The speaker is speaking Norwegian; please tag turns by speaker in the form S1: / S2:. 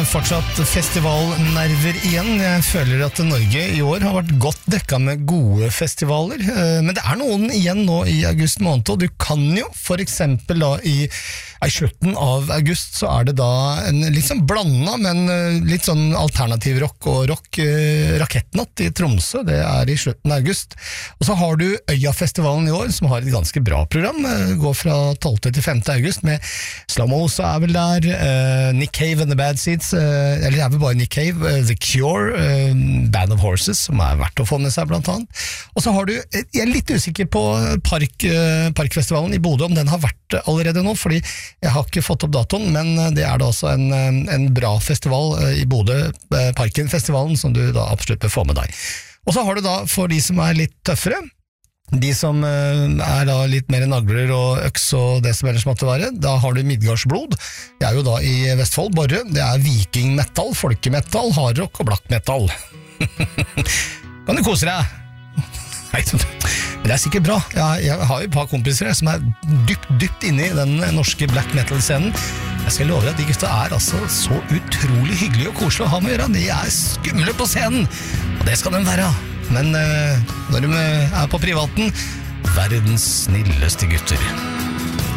S1: fortsatt festivalnerver igjen. Jeg føler at Norge i år har vært godt dekket med gode festivaler. Men det noen igjen nå i august måned, og du kan jo for eksempel da i slutten av august så det da en litt sånn blanda, men litt sånn alternativ rock og rock Rakettnatt i Tromsø. Det i slutten av august. Og så har du Øyafestivalen i år, som har et ganske bra program. Går fra 12. til 5. august med Slow Mo, så vel der Nick Cave and the Bad Seeds, eller det vel bare Nick Cave, The Cure, Band of Horses, som verdt å få med seg blant annet. Og så har du, jeg litt usikker på Parkfestivalen i Bodø, om den har vært allerede nå, fordi jeg har ikke fått opp datoen, men det da også en bra festival i Bodø, Parkenfestivalen, som du da absolutt bør få med deg. Og så har du da, for de som litt tøffere, de som da litt mer nagler og øks og det som ellers måtte være, da har du Midgardsblod. Det jo da i Vestfold, Borre. Det vikingmetal, folkemetal, hardrock og blackmetal. Kan du kose deg? Nei, det sikkert bra. Jeg har jo et par kompiser som dypt inne i den norske black metal-scenen. Jeg skal love deg at de gutta altså så utrolig hyggelig og koselig å ha med å gjøre. De skumle på scenen, og det skal de være. Men når de på privaten, verdens snilleste gutter.